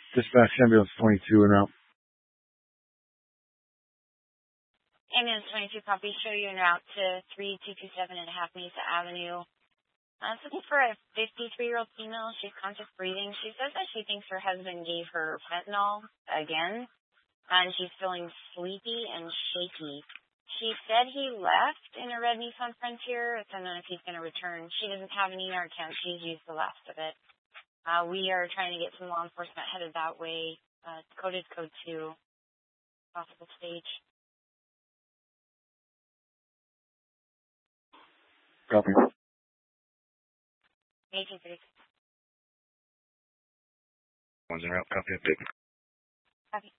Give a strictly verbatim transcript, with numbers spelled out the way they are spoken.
Dispatch ambulance twenty-two en route. Ambulance twenty-two, copy. Show you en route to three two two seven and a half Mesa Avenue. I was looking for a fifty-three-year-old female. She's conscious breathing. She says that she thinks her husband gave her fentanyl again, and she's feeling sleepy and shaky. She said he left in a red Nissan Frontier. I don't know if he's going to return. She doesn't have an E R account. She's used the last of it. Uh, we are trying to get some law enforcement headed that way. Uh, coded code two, possible stage. Copy. eighteen thirty. One's en route. Copy. Update. Copy.